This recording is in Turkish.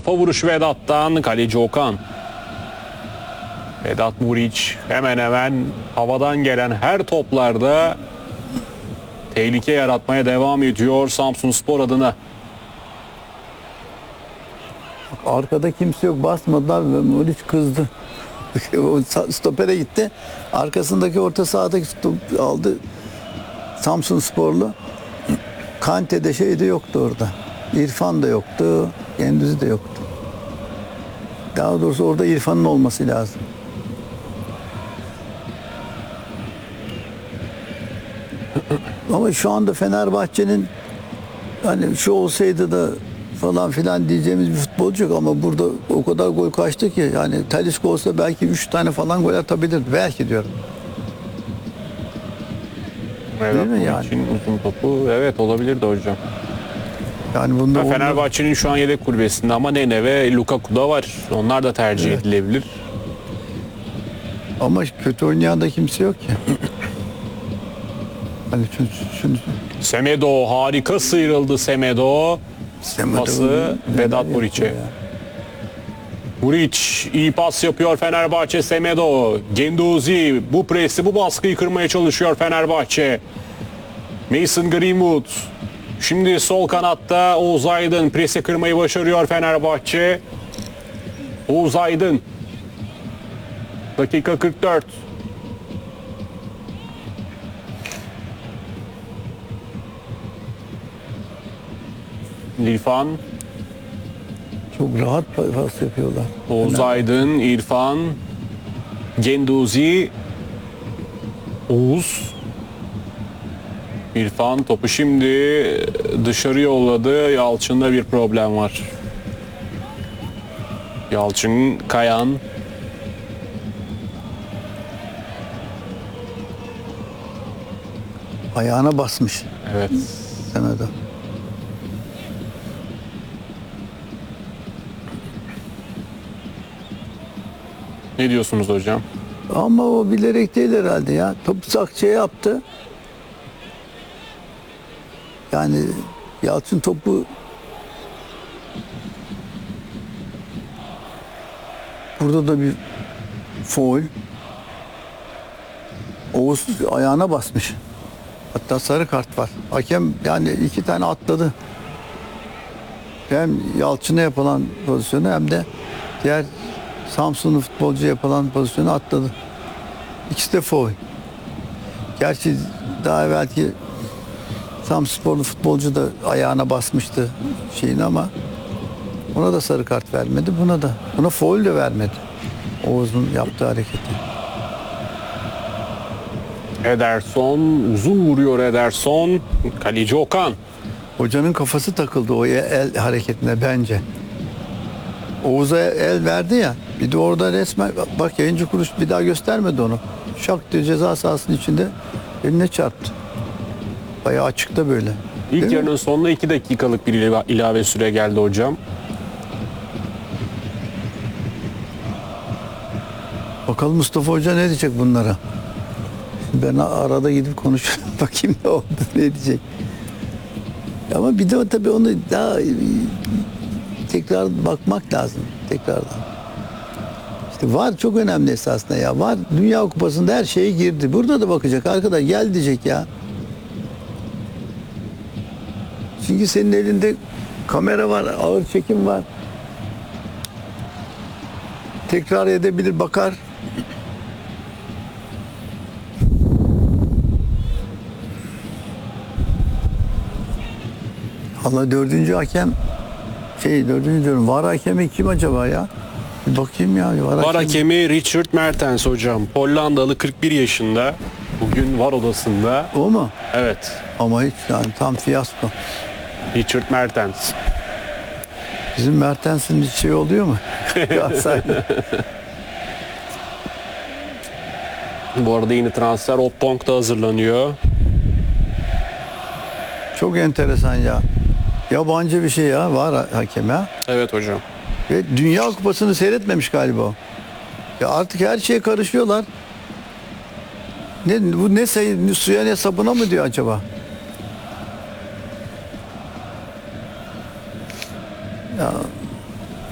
Kafa vuruşu Vedat'tan, kaleci Okan. Vedat Muriç hemen hemen havadan gelen her toplarda tehlike yaratmaya devam ediyor Samsunspor adına. Arkada kimse yok, basmadılar ve Muriç kızdı. O stopere gitti. Arkasındaki orta sahadaki aldı. Samsunsporlu. Kante de şey de yoktu orada. İrfan da yoktu. Gündüz de yoktu. Daha doğrusu orada İrfan'ın olması lazım. Ama şu anda Fenerbahçe'nin hani şu olsaydı da falan filan diyeceğimiz bir futbolcu yok ama burada o kadar gol kaçtı ki yani Talisca olsa belki 3 tane falan gol atabilirdi. Belki diyorum. Vedat mi yani? Muriç'in uzun topu evet olabilirdi hocam. Yani bunda Fenerbahçe'nin şu an yedek kulübesinde ama Nene ve Lukaku da var. Onlar da tercih edilebilir. ama kötü oynayan da kimse yok ki. Hani şunu Semedo harika sıyrıldı Semedo. Pası Vedat Muriç'e. Muriç iyi pas yapıyor Fenerbahçe. Semedo, Genduzi bu presi, bu baskıyı kırmaya çalışıyor Fenerbahçe. Mason Greenwood. Şimdi sol kanatta Oğuz Aydın presi kırmayı başarıyor Fenerbahçe. Oğuz Aydın. Dakika 44. İrfan. çok rahat pas yapıyorlar. Oğuz Aydın, İrfan, Genduzi, Oğuz. İrfan topu şimdi dışarı yolladı. Yalçın'da bir problem var. Yalçın, Kayan. Ayağına basmış Evet. Semedo. Ne diyorsunuz hocam? Ama o bilerek değil herhalde ya. Topu sakçe yaptı. Yani Yalçın topu burada da bir faul. Oğuz ayağına basmış. Hatta sarı kart var. Hakem yani 2 tane atladı. Hem Yalçın'a yapılan pozisyonu hem de diğer Samsunlu futbolcuya yapılan pozisyonu atladı. İkisi de faul. Gerçi daha evvelki Samsunsporlu futbolcu da ayağına basmıştı şeyini ama ona da sarı kart vermedi. Buna faul de vermedi. Oğuz'un yaptığı hareketi. Ederson uzun vuruyor Ederson. Kaleci Okan. Hocanın kafası takıldı o el hareketine bence. Oğuz'a el verdi ya. Bir de orada resmen bak yayıncı kuruluş bir daha göstermedi onu. Şak diye ceza sahasının içinde eline çarptı. Bayağı açıkta böyle. İlk yarının sonuna 2 dakikalık bir ilave süre geldi hocam. Bakalım Mustafa Hoca ne diyecek bunlara? Ben arada gidip konuşuyorum. Bakayım ne oldu, ne diyecek. Ama bir de tabii onu daha tekrar bakmak lazım. Tekrardan. İşte VAR çok önemli esasında ya. VAR Dünya Kupası'nda her şeye girdi. Burada da bakacak. Arkadaş gel diyecek ya. Çünkü senin elinde kamera var, ağır çekim var. Tekrar edebilir, bakar. Allah dördüncü hakem dördüncü diyorum. VAR hakemi kim acaba ya? Bir bakayım ya. VAR hakemi Richard Mertens hocam. Hollandalı 41 yaşında. Bugün VAR odasında. O mu? Evet. Ama hiç yani tam fiyasko. Richard Mertens. Bizim Mertens'in bir şey oluyor mu? Bu arada yeni transfer Oppong'da hazırlanıyor. Çok enteresan ya. Yabancı bir şey ya. VAR hakem ha. Evet hocam. Ve Dünya Kupası'nı seyretmemiş galiba o. Ya artık her şeye karışıyorlar. Bu ne suya ne sabuna mı diyor acaba?